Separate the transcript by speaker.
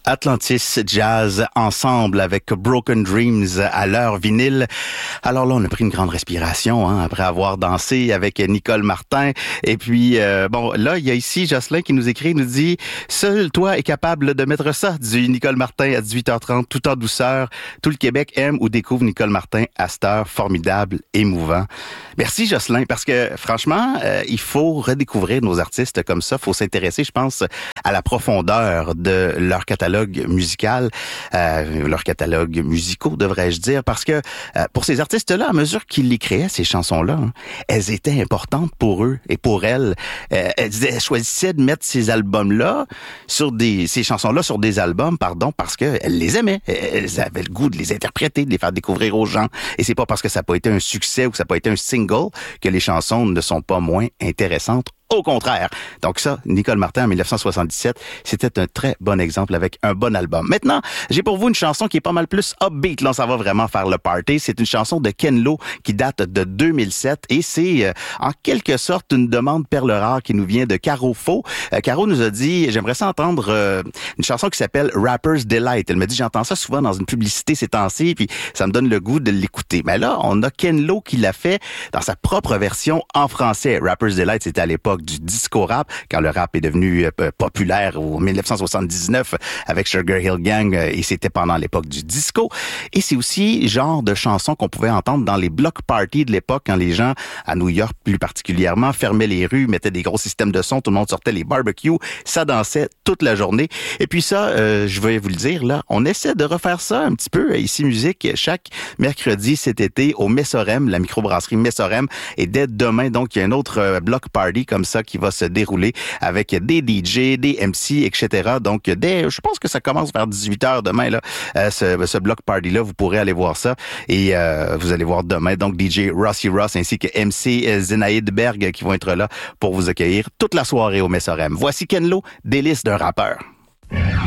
Speaker 1: Atlantis Jazz ensemble avec Broken Dreams à l'heure vinyle. Alors là, on a pris une grande respiration après avoir dansé avec Nicole Martin. Et puis, bon, là, il y a ici Jocelyn qui nous écrit, nous dit « Seul toi est capable de mettre ça », dit Nicole Martin à 18h30, tout en douceur. Tout le Québec aime ou découvre Nicole Martin à cette heure formidable, émouvant. Merci Jocelyn, parce que franchement, il faut redécouvrir nos artistes comme ça. Il faut s'intéresser, je pense, à la profondeur de leur catalogue musical, leur catalogue musicaux, devrais-je dire, parce que pour ces artistes-là, à mesure qu'ils les créaient, ces chansons-là, elles étaient importantes pour eux et pour elles. Elles choisissaient de mettre ces albums-là ces chansons-là sur des albums, parce qu'elles les aimaient. Elles avaient le goût de les interpréter, de les faire découvrir aux gens. Et c'est pas parce que ça n'a pas été un succès ou que ça n'a pas été un single que les chansons ne sont pas moins intéressantes. Au contraire. Donc ça, Nicole Martin en 1977, c'était un très bon exemple avec un bon album. Maintenant, j'ai pour vous une chanson qui est pas mal plus upbeat. Là, ça va vraiment faire le party. C'est une chanson de Ken Lo qui date de 2007 et c'est en quelque sorte une demande perle rare qui nous vient de Caro Faux. Caro nous a dit, j'aimerais ça entendre une chanson qui s'appelle Rapper's Delight. Elle me dit, j'entends ça souvent dans une publicité ces temps-ci, puis ça me donne le goût de l'écouter. Mais là, on a Ken Lo qui l'a fait dans sa propre version en français. Rapper's Delight, c'était à l'époque du disco rap, quand le rap est devenu populaire en 1979 avec Sugar Hill Gang, et c'était pendant l'époque du disco. Et c'est aussi le genre de chanson qu'on pouvait entendre dans les block parties de l'époque, quand les gens, à New York plus particulièrement, fermaient les rues, mettaient des gros systèmes de son, tout le monde sortait les barbecues, ça dansait toute la journée. Et puis ça, je vais vous le dire, là, on essaie de refaire ça un petit peu, ici Musique, chaque mercredi cet été au Messorem, la microbrasserie Messorem, et dès demain, donc, il y a un autre block party comme ça qui va se dérouler avec des DJ, des MC, etc. Donc, je pense que ça commence vers 18h demain, là, ce block party-là. Vous pourrez aller voir ça. Et vous allez voir demain, donc, DJ Rossi Ross ainsi que MC Zenaïd Berg qui vont être là pour vous accueillir toute la soirée au Messorem. Voici Ken Lo, délice d'un rappeur.